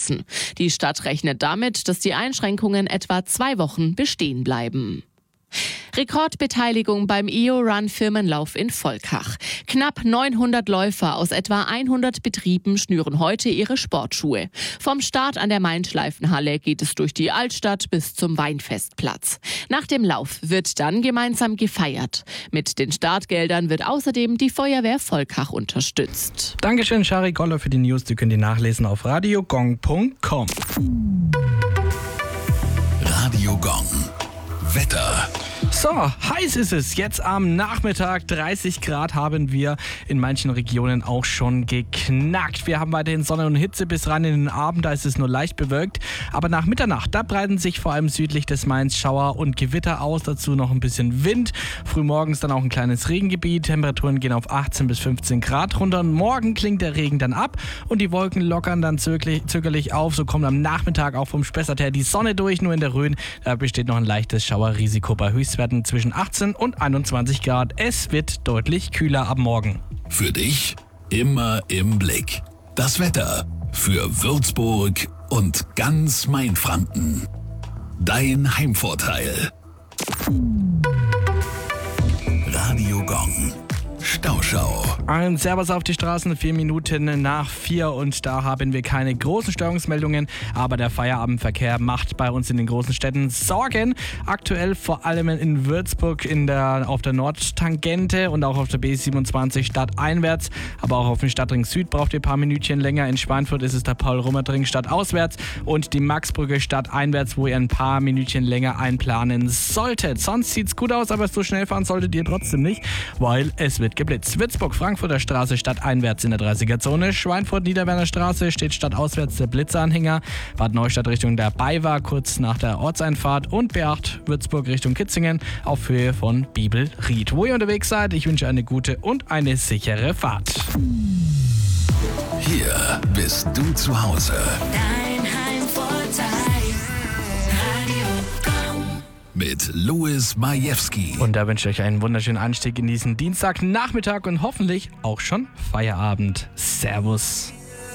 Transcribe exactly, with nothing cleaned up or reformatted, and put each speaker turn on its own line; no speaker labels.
umsetzen. Die Stadt rechnet damit, dass die Einschränkungen etwa zwei Wochen bestehen bleiben. Rekordbeteiligung beim E O-Run-Firmenlauf in Volkach. Knapp neunhundert Läufer aus etwa hundert Betrieben schnüren heute ihre Sportschuhe. Vom Start an der Main-Schleifenhalle geht es durch die Altstadt bis zum Weinfestplatz. Nach dem Lauf wird dann gemeinsam gefeiert. Mit den Startgeldern wird außerdem die Feuerwehr Volkach unterstützt.
Dankeschön, Shari Goller, für die News. Die könnt ihr nachlesen auf radiogong punkt com.
Radio Gong. Wetter.
So, heiß ist es. Jetzt am Nachmittag, dreißig Grad haben wir in manchen Regionen auch schon geknackt. Wir haben weiterhin Sonne und Hitze bis rein in den Abend, da ist es nur leicht bewölkt. Aber nach Mitternacht, da breiten sich vor allem südlich des Mains Schauer und Gewitter aus. Dazu noch ein bisschen Wind. Frühmorgens dann auch ein kleines Regengebiet. Temperaturen gehen auf achtzehn bis fünfzehn Grad runter. Und morgen klingt der Regen dann ab und die Wolken lockern dann zögerlich, zögerlich auf. So kommt am Nachmittag auch vom Spessart her die Sonne durch. Nur in der Rhön, da besteht noch ein leichtes Schauerrisiko bei Höchstwerten zwischen achtzehn und einundzwanzig Grad. Es wird deutlich kühler ab morgen.
Für dich immer im Blick. Das Wetter für Würzburg und ganz Mainfranken. Dein Heimvorteil. Radio Gong. Stauschau.
Ein Servus auf die Straßen, vier Minuten nach vier und da haben wir keine großen Störungsmeldungen, aber der Feierabendverkehr macht bei uns in den großen Städten Sorgen. Aktuell vor allem in Würzburg in der, auf der Nordtangente und auch auf der B siebenundzwanzig stadteinwärts, aber auch auf dem Stadtring Süd braucht ihr ein paar Minütchen länger. In Schweinfurt ist es der Paul-Rummert-Ring stadtauswärts und die Maxbrücke stadteinwärts, wo ihr ein paar Minütchen länger einplanen solltet. Sonst sieht's gut aus, aber so schnell fahren solltet ihr trotzdem nicht, weil es wird geblitzt. Würzburg, Frankfurter Straße stadteinwärts in der dreißiger-Zone. Schweinfurt, Niederwerner Straße steht stadtauswärts der Blitzanhänger. Bad Neustadt Richtung der Beiwa kurz nach der Ortseinfahrt. Und B acht Würzburg Richtung Kitzingen auf Höhe von Bibelried. Wo ihr unterwegs seid, ich wünsche eine gute und eine sichere Fahrt.
Hier bist du zu Hause.
Dein Heimvorteil. Radio Gong.
Mit Louis Majewski.
Und da wünsche ich euch einen wunderschönen Einstieg in diesen Dienstagnachmittag und hoffentlich auch schon Feierabend. Servus.